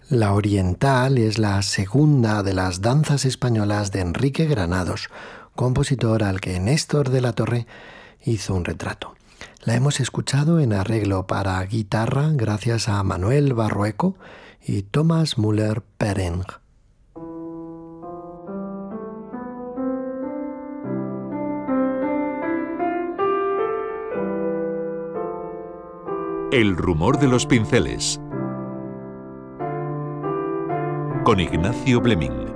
La oriental es la segunda de las danzas españolas de Enrique Granados, compositor al que Néstor de la Torre hizo un retrato. La hemos escuchado en arreglo para guitarra gracias a Manuel Barrueco y Thomas Müller-Pereng. El rumor de los pinceles. Con Ignacio Bleming.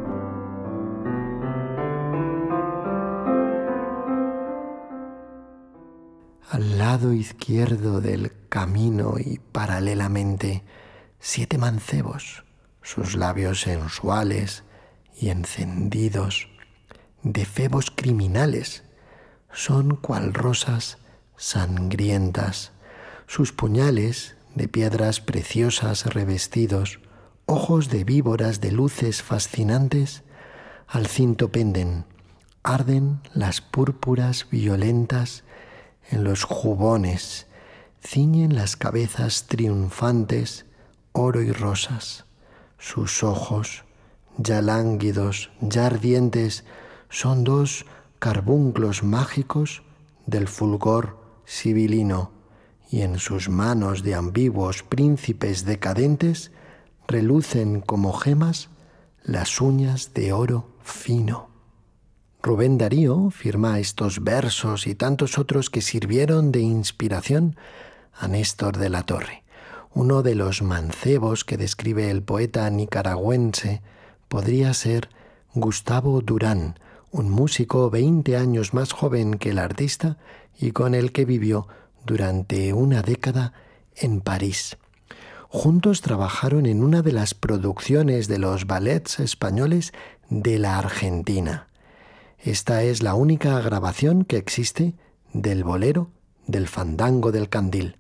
Al lado izquierdo del camino y paralelamente 7 mancebos, sus labios sensuales y encendidos, de febos criminales, son cual rosas sangrientas, sus puñales de piedras preciosas revestidos, ojos de víboras de luces fascinantes, al cinto penden, arden las púrpuras violentas en los jubones, ciñen las cabezas triunfantes, oro y rosas. Sus ojos, ya lánguidos, ya ardientes, son 2 carbunclos mágicos del fulgor sibilino, y en sus manos de ambiguos príncipes decadentes relucen como gemas las uñas de oro fino. Rubén Darío firma estos versos y tantos otros que sirvieron de inspiración a Néstor de la Torre. Uno de los mancebos que describe el poeta nicaragüense podría ser Gustavo Durán, un músico 20 años más joven que el artista y con el que vivió durante una década en París. Juntos trabajaron en una de las producciones de los ballets españoles de la Argentina. Esta es la única grabación que existe del bolero del Fandango del Candil.